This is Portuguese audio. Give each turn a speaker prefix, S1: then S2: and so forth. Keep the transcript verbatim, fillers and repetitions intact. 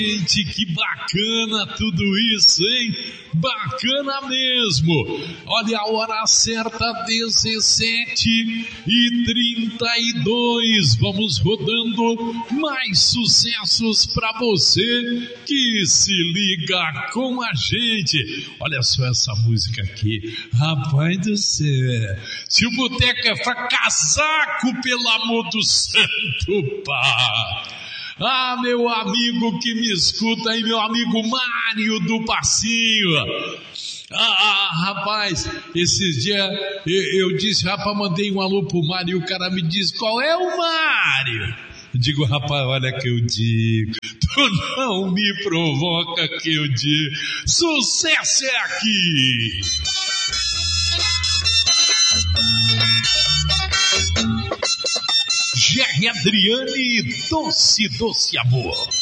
S1: Gente, que bacana tudo isso, hein? Bacana mesmo. Olha a hora certa, dezessete e trinta e dois. Vamos rodando mais sucessos para você que se liga com a gente. Olha só essa música aqui. Rapaz do céu. Se o boteco é pra casaco, pelo amor do santo pai. Ah, meu amigo que me escuta aí, meu amigo Mário do Passinho. Ah, ah, rapaz, esses dias eu, eu disse, rapaz, mandei um alô pro Mário e o cara me disse, qual é o Mário? Eu digo, rapaz, olha que eu digo, tu não me provoca que eu digo, sucesso é aqui. Jerry Adriane, doce, doce amor.